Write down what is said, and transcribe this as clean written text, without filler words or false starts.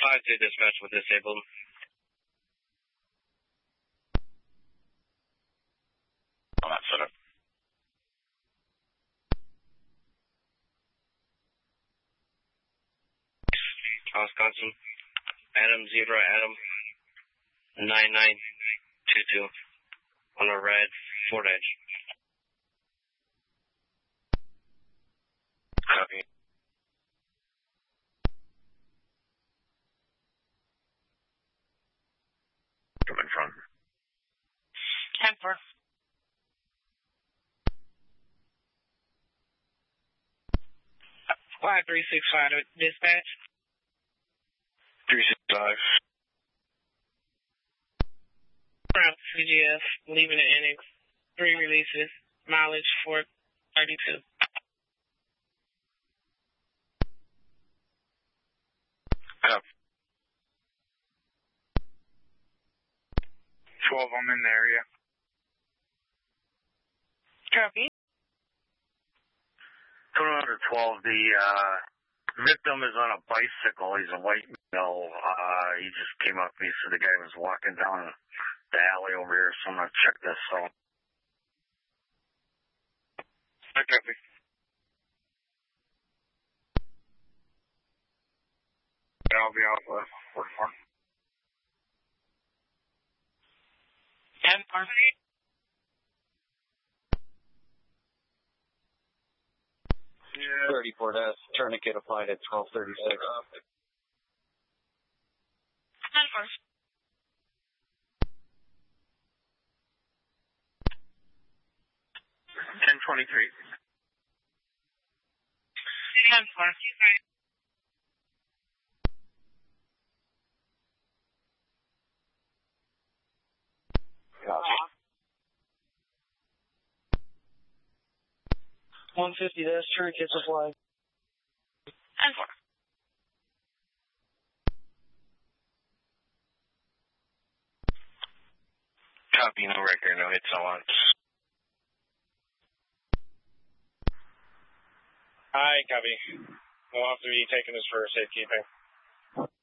5-2 dispatch with disabled. On that setup. Wisconsin. Adam 0, Adam 9922 on a red Ford Edge. Copy. Come in front. 10-4. Fly 365 dispatch. 365. From CGF, leaving the annex. 3 releases. Mileage 432. Up. 12, I'm in the area. Copy. Coming under 12, the victim is on a bicycle. He's a white male. He just came up to me, so the guy was walking down the alley over here, so I'm going to check this out. Copy. I'll be out with 44. 10-4. 34 deaths. Tourniquet applied at 12:36. 10-4. 1023. 10-4. Copy. 150 deaths. Tourniquets applied. 10-4. Copy, no record, no hits on once. Hi, copy. We'll have to be taking this for safekeeping.